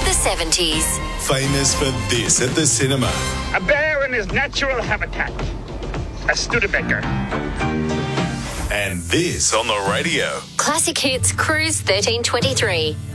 the 70s. Famous for this at the cinema. A bear in his natural habitat. A Studebaker. And this on the radio. Classic Hits Cruise 1323.